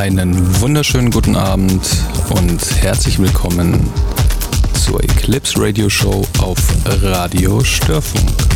Einen wunderschönen guten Abend und herzlich willkommen zur Eclipse Radio Show auf Radio Störfunk.